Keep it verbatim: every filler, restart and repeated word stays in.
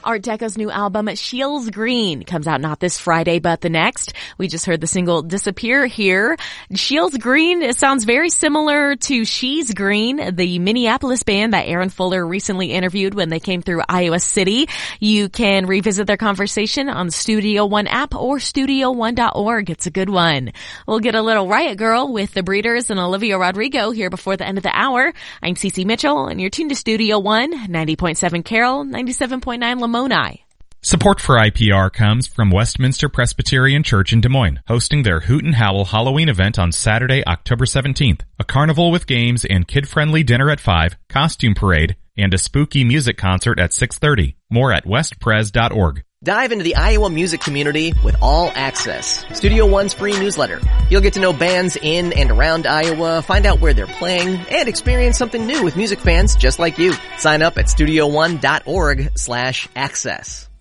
Art Deco's new album, Shields Green, comes out not this Friday, but the next. We just heard the single Disappear here. Shields Green, it sounds very similar to She's Green, the Minneapolis band that Aaron Fuller recently interviewed when they came through Iowa City. You can revisit their conversation on the Studio One app or studio one dot org. It's a good one. We'll get a little Riot Girl with the Breeders and Olivia Rodrigo here before the end of the hour. I'm Cece Mitchell, and you're tuned to Studio One, ninety point seven Carroll, ninety-seven point nine Lamoni. Support for I P R comes from Westminster Presbyterian Church in Des Moines, hosting their Hoot and Howl Halloween event on Saturday, October seventeenth. A carnival with games and kid-friendly dinner at five, costume parade, and a spooky music concert at six thirty. More at west pres dot org. Dive into the Iowa music community with All Access, Studio One's free newsletter. You'll get to know bands in and around Iowa, find out where they're playing, and experience something new with music fans just like you. Sign up at studio one dot org slash access.